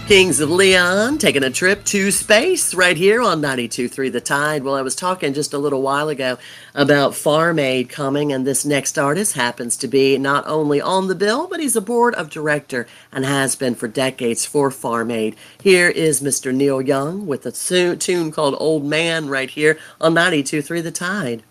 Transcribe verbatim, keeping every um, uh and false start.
Kings of Leon taking a trip to space right here on ninety-two point three The Tide. Well, I was talking just a little while ago about Farm Aid coming, and this next artist happens to be not only on the bill, but he's a board of director and has been for decades for Farm Aid. Here is Mister Neil Young with a tune called Old Man right here on ninety-two point three The Tide.